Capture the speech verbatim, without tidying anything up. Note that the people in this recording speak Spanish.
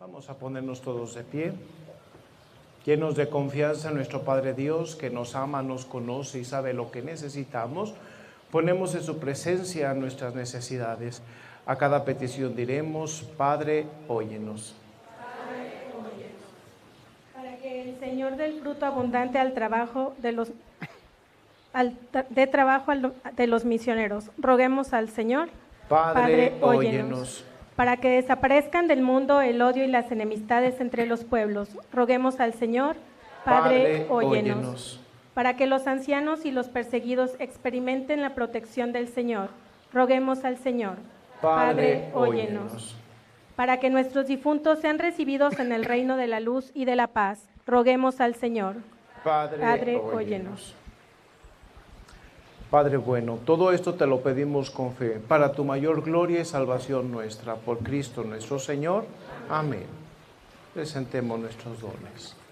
Vamos a ponernos todos de pie, llenos de confianza en nuestro Padre Dios, que nos ama, nos conoce y sabe lo que necesitamos. Ponemos en su presencia nuestras necesidades. A cada petición diremos: Padre, óyenos. Padre, óyenos. Para que el Señor dé el fruto abundante al trabajo de los al, de trabajo de los misioneros, roguemos al Señor. Padre, Padre, óyenos. óyenos. Para que desaparezcan del mundo el odio y las enemistades entre los pueblos, roguemos al Señor. Padre, Padre, óyenos. óyenos. Para que los ancianos y los perseguidos experimenten la protección del Señor, roguemos al Señor. Padre, Padre, óyenos. óyenos. Para que nuestros difuntos sean recibidos en el reino de la luz y de la paz, roguemos al Señor. Padre, Padre, óyenos. óyenos. Padre bueno, todo esto te lo pedimos con fe, para tu mayor gloria y salvación nuestra, por Cristo nuestro Señor. Amén. Presentemos nuestros dones.